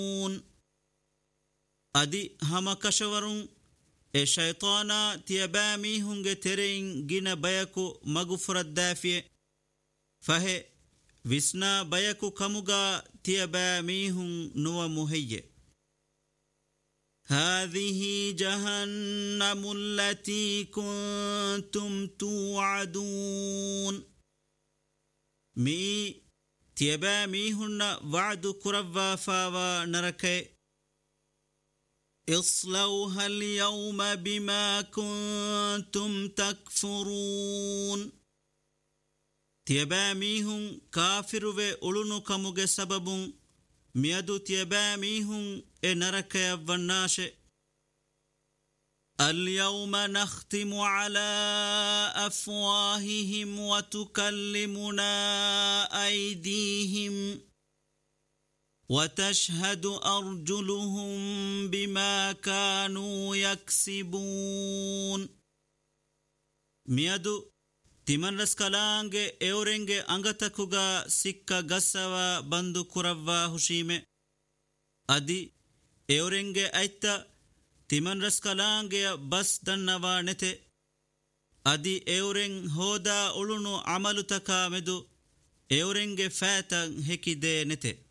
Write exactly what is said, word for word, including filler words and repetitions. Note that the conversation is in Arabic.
adi hama kashawarun e shaytana tiyabami hunge terein gina bayaku magufrat dafiye fahe visna bayaku kamuga tiyabami hun nuwa muhayye هذه جهنم التي كنتم توعدون مي تيبامي هن وعد كروا فاوا نركي اصلوها اليوم بما كنتم تكفرون تيبامي هن كافر و أولونو كموغ سببون ميادو تيبامي هن نركي والناش اليوم نختم على أفواههم وتكلمنا أيديهم وتشهد أرجلهم بما كانوا يكسبون ميادو تمن رسكالانge اورenge angatakuga sikka gassawa bandu kuravva hushime adi eorenge aitta timan raskalange bas dannawa nete adi eoren hoda ulunu amalutaka medu eorenge fatan hekide nete